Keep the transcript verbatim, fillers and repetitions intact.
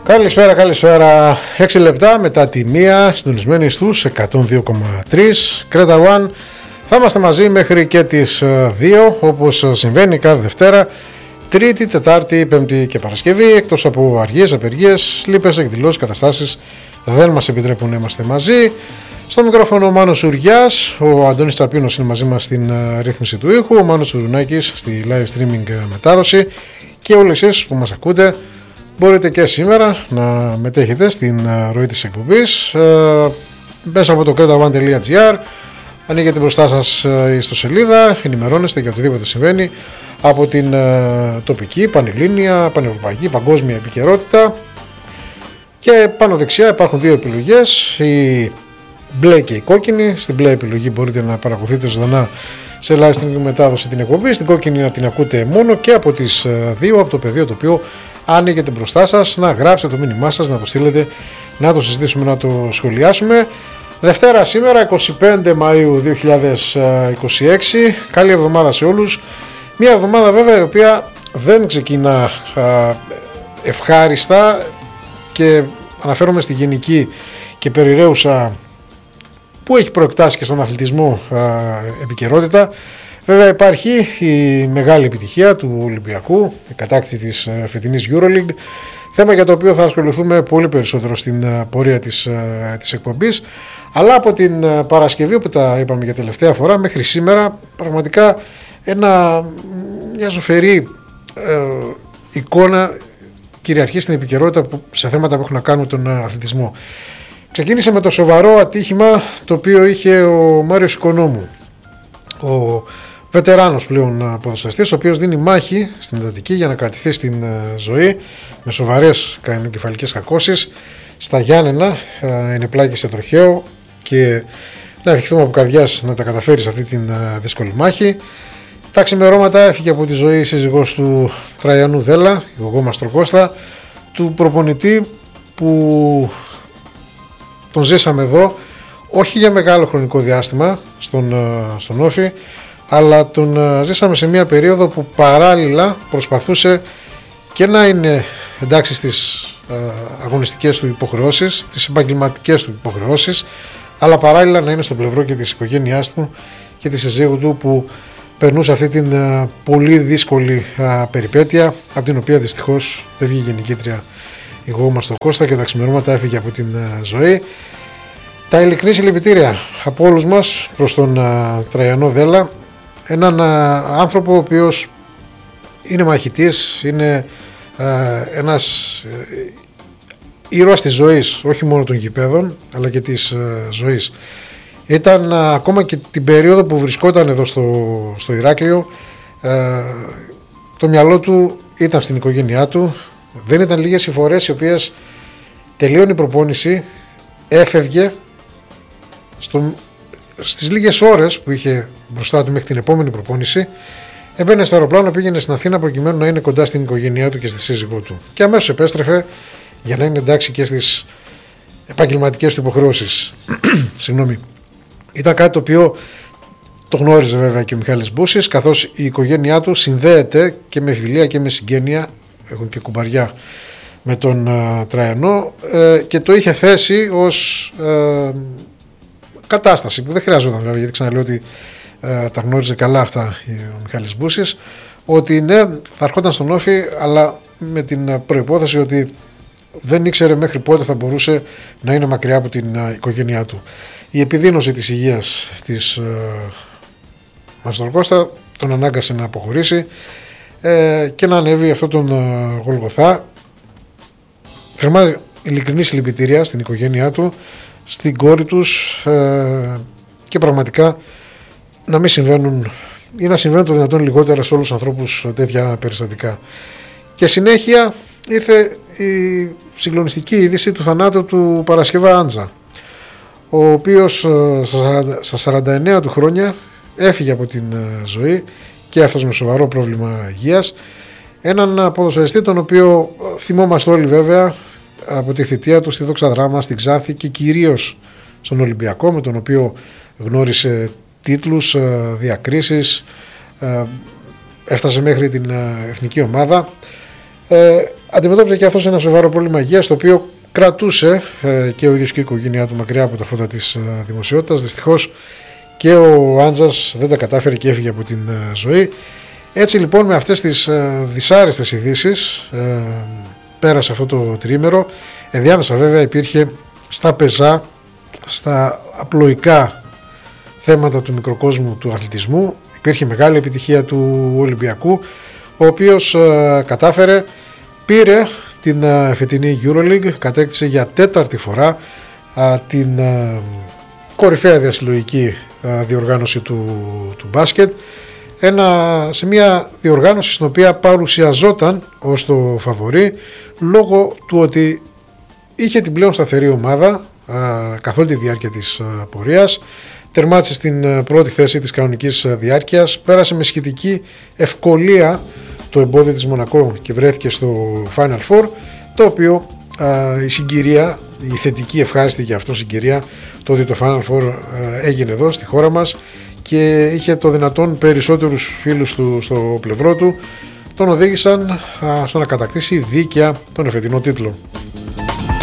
Καλησπέρα, καλησπέρα. έξι λεπτά μετά τη μία, συντονισμένοι στους εκατόν δύο κόμμα τρία Κρέτα One. Θα είμαστε μαζί μέχρι και τις δύο, όπως συμβαίνει κάθε Δευτέρα, Τρίτη, Τετάρτη, Πέμπτη και Παρασκευή. Εκτός από αργίες, απεργίες, λείπες, εκδηλώσεις, καταστάσεις δεν μας επιτρέπουν να είμαστε μαζί. Στο μικρόφωνο ο Μάνος Ουριάς, ο Αντώνης Τσαπίνος είναι μαζί μας στην ρύθμιση του ήχου, ο Μάνος Ουρουνάκης στη live streaming μετάδοση και όλοι εσείς που μας ακούτε μπορείτε και σήμερα να μετέχετε στην ροή της εκπομπής ε, μέσα από το κρέτα one τελεία τζι άρ. Ανοίγετε μπροστά σας η ιστοσελίδα, ενημερώνεστε για οτιδήποτε συμβαίνει από την ε, τοπική, πανελλήνια, πανευρωπαϊκή, παγκόσμια επικαιρότητα. Και πάνω δεξιά υπάρχουν δύο επιλογές, η μπλε και η κόκκινη. Στην μπλε επιλογή μπορείτε να παρακολουθείτε ζωντανά σε live streaming μετάδοση την εκπομπή, στην κόκκινη να την ακούτε μόνο και από τις δύο, από το πεδίο το οποίο άνοιγετε μπροστά σας, να γράψετε το μήνυμά σας, να το στείλετε, να το συζητήσουμε, να το σχολιάσουμε. Δευτέρα σήμερα, εικοστή πέμπτη Μαΐου δύο χιλιάδες είκοσι έξι. Καλή εβδομάδα σε όλους. Μια εβδομάδα βέβαια η οποία δεν ξεκινά α, ευχάριστα και αναφέρομαι στη γενική και περιραίουσα που έχει προεκτάσει και στον αθλητισμό α, επικαιρότητα. Βέβαια υπάρχει η μεγάλη επιτυχία του Ολυμπιακού, η κατάκτηση της φετινής EuroLeague, θέμα για το οποίο θα ασχοληθούμε πολύ περισσότερο στην πορεία της, της εκπομπής, αλλά από την Παρασκευή που τα είπαμε για τελευταία φορά μέχρι σήμερα πραγματικά ένα, μια ζωφερή ε, εικόνα κυριαρχεί στην επικαιρότητα που, σε θέματα που έχουν να κάνουν τον αθλητισμό. Ξεκίνησε με το σοβαρό ατύχημα το οποίο είχε ο Μάριος Οικονόμου, ο βετεράνος πλέον ποδοσφαιριστής, ο οποίος δίνει μάχη στην εντατική για να κρατηθεί στην ζωή με σοβαρές κρανιοκεφαλικές κακώσεις στα Γιάννενα. Ενεπλάκησε τροχαίο και να ευχηθούμε από καρδιάς να τα καταφέρει σε αυτή την δύσκολη μάχη. Τα ξημερώματα έφυγε από τη ζωή η σύζυγός του Τραϊανού Δέλα, η Γογό Μαστροκώστα, του προπονητή που τον ζήσαμε εδώ όχι για μεγάλο χρονικό διάστημα στον, στον Όφη, αλλά τον ζήσαμε σε μια περίοδο που παράλληλα προσπαθούσε και να είναι εντάξει στις αγωνιστικές του υποχρεώσεις, στις επαγγελματικές του υποχρεώσεις, αλλά παράλληλα να είναι στο πλευρό και της οικογένειάς του και της συζύγου του που περνούσε αυτή την πολύ δύσκολη περιπέτεια, από την οποία δυστυχώς δεν βγήκε νικήτρια η Γογό Μαστροκώστα και τα ξημερώματα έφυγε από την ζωή. Τα ειλικρινή συλληπιτήρια από όλους μας προς τον Τραϊανό Δέλα, έναν άνθρωπο ο οποίος είναι μαχητής, είναι ένας ήρωας της ζωής, όχι μόνο των γηπέδων αλλά και της ζωής. Ήταν ακόμα και την περίοδο που βρισκόταν εδώ στο, στο Ηράκλειο, το μυαλό του ήταν στην οικογένειά του. Δεν ήταν λίγες οι φορές οι οποίες τελείωνε η προπόνηση, έφευγε στο, στις λίγες ώρες που είχε μπροστά του μέχρι την επόμενη προπόνηση, έμπαινε στο αεροπλάνο, πήγαινε στην Αθήνα προκειμένου να είναι κοντά στην οικογένειά του και στη σύζυγό του και αμέσως επέστρεφε για να είναι εντάξει και στις επαγγελματικές του υποχρεώσεις. Συγγνώμη. Ήταν κάτι το οποίο το γνώριζε βέβαια και ο Μιχάλης Μπούσης, καθώς η οικογένειά του συνδέεται και με φιλία και με συγγένεια, έχουν και κουμπαριά με τον uh, Τραϊανό, ε, και το είχε θέσει ως ε, κατάσταση που δεν χρειαζόταν βέβαια, γιατί ξαναλέω ότι ε, τα γνώριζε καλά αυτά ο Μιχάλης Μπούσης, ότι ναι θα ερχόταν στον Όφη, αλλά με την προϋπόθεση ότι δεν ήξερε μέχρι πότε θα μπορούσε να είναι μακριά από την uh, οικογένειά του. Η επιδείνωση της υγείας της uh, Μαστροκώστα τον ανάγκασε να αποχωρήσει ε, και να ανέβει αυτό τον uh, Γολγοθά. Θερμά ειλικρινή συλληπιτήρια στην οικογένειά του, στην κόρη τους, ε, και πραγματικά να μην συμβαίνουν ή να συμβαίνουν το δυνατόν λιγότερα σε όλους τους ανθρώπους τέτοια περιστατικά. Και συνέχεια ήρθε η συγκλονιστική είδηση του θανάτου του Παρασκευά Άντζα, ο οποίος στα σαράντα εννέα του χρόνια έφυγε από την ζωή και αυτός με σοβαρό πρόβλημα υγείας. Έναν ποδοσφαιριστή τον οποίο θυμόμαστε όλοι βέβαια από τη θητεία του στη Δόξα Δράμα, στην Ξάνθη και κυρίως στον Ολυμπιακό, με τον οποίο γνώρισε τίτλους, διακρίσεις, έφτασε μέχρι την εθνική ομάδα. Ε, αντιμετώπιζε και αυτός ένα σοβαρό πρόβλημα υγείας, το οποίο κρατούσε ε, και ο ίδιος και η οικογένειά του μακριά από τα φώτα της ε, δημοσιότητας. Δυστυχώς και ο Άντζας δεν τα κατάφερε και έφυγε από την ε, ζωή. Έτσι λοιπόν, με αυτές τις ε, δυσάρεστες ειδήσεις ε, πέρασε αυτό το τριήμερο. Ενδιάμεσα βέβαια υπήρχε στα πεζά, στα απλοϊκά θέματα του μικροκόσμου του αθλητισμού, υπήρχε μεγάλη επιτυχία του Ολυμπιακού, ο οποίος ε, κατάφερε, πήρε την ε, φετινή EuroLeague, κατέκτησε για τέταρτη φορά ε, την ε, κορυφαία διασυλλογική ε, διοργάνωση του, του μπάσκετ, ένα, σε μια διοργάνωση στην οποία παρουσιαζόταν ως το φαβορί, λόγω του ότι είχε την πλέον σταθερή ομάδα ε, καθ' όλη τη διάρκεια της ε, πορείας. Τερμάτισε στην πρώτη θέση της κανονικής διάρκειας, πέρασε με σχετική ευκολία το εμπόδιο της Μονακό και βρέθηκε στο Final Four, το οποίο α, η συγκυρία, η θετική ευχάριστη για αυτό συγκυρία, το ότι το Final Four α, έγινε εδώ στη χώρα μας και είχε το δυνατόν περισσότερους φίλους του στο πλευρό του, τον οδήγησαν α, στο να κατακτήσει δίκαια τον εφετινό τίτλο.